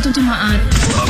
untuk jemaat.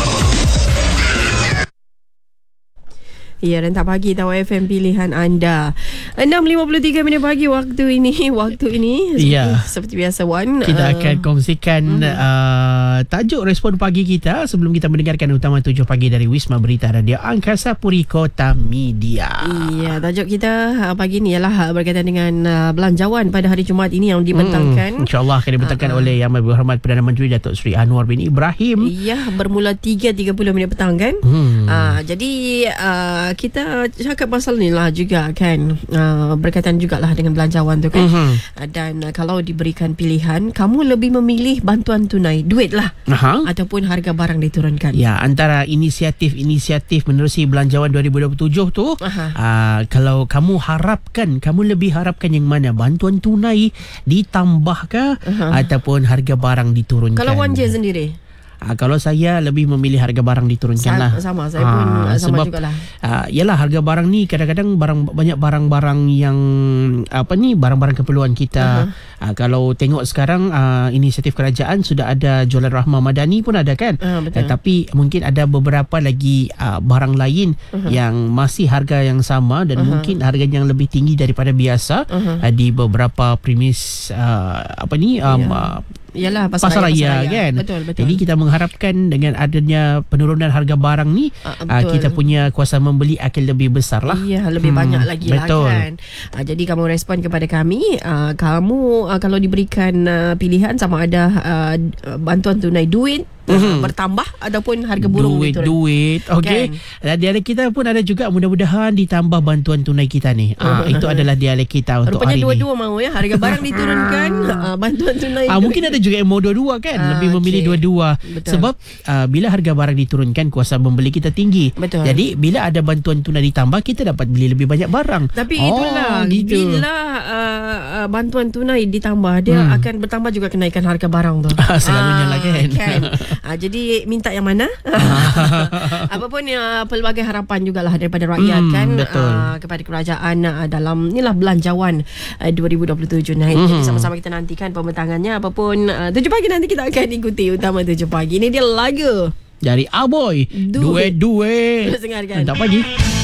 Ya, dan tak pagi Tawar FM pilihan anda. 6.53 minit pagi waktu ini. Ya. Seperti biasa Wan, kita akan kongsikan tajuk respon pagi kita sebelum kita mendengarkan utama 7 pagi dari Wisma Berita Radio Angkasa Puri Kota Media. Ya, tajuk kita pagi ni ialah berkaitan dengan belanjawan pada hari Jumaat ini yang dibentangkan. InsyaAllah akan dibentangkan oleh Yang Berhormat Perdana Menteri Datuk Seri Anwar bin Ibrahim. Ya, bermula 3.30 minit petang kan. Jadi kita cakap pasal ni lah juga kan, berkaitan jugalah dengan belanjawan tu kan. Dan kalau diberikan pilihan, kamu lebih memilih bantuan tunai, duit lah, ataupun harga barang diturunkan. Ya, antara inisiatif menerusi belanjawan 2027 tu, kalau kamu lebih harapkan yang mana? Bantuan tunai ditambahkah ataupun harga barang diturunkan? Kalau Wan Je sendiri? Kalau saya lebih memilih harga barang diturunkan lah. Sama, saya pun sama jugalah. Yalah, harga barang ni kadang-kadang banyak barang-barang yang barang-barang keperluan kita. Kalau tengok sekarang inisiatif kerajaan sudah ada jualan rahmah madani pun ada kan. Tapi mungkin ada beberapa lagi barang lain yang masih harga yang sama dan mungkin harganya yang lebih tinggi daripada biasa di beberapa premis Yalah, pasar raya kan. Betul. Jadi kita mengharapkan dengan adanya penurunan harga barang ni, kita punya kuasa membeli akan lebih besar lah. Ya, lebih banyak lagi lah kan. Jadi kamu respon kepada kami, kamu kalau diberikan pilihan sama ada bantuan tunai duit bertambah ataupun harga burung duit. Okey. Dan dialek kita pun ada juga, mudah-mudahan ditambah bantuan tunai kita ni. Itu adalah dialek kita untuk rupanya hari ni. Rupanya dua-dua mau ya, harga barang diturunkan, bantuan tunai. Mungkin ada juga yang mau dua-dua kan, lebih memilih dua-dua. Sebab bila harga barang diturunkan, kuasa membeli kita tinggi. Betul. Jadi bila ada bantuan tunai ditambah, kita dapat beli lebih banyak barang. Tapi itulah bila bantuan tunai ditambah, dia akan bertambah juga kenaikan harga barang tu. Selalunya lah kan. Jadi minta yang mana? Apapun pelbagai harapan jugalah daripada rakyat kan, kepada kerajaan dalam inilah belanjawan 2027 ni. Jadi sama-sama kita nantikan pembentangannya. Apapun 7 pagi nanti kita akan ikuti utama 7 pagi. Ini dia lagu dari Aboy, duit. Dengarkan. Tak pagi.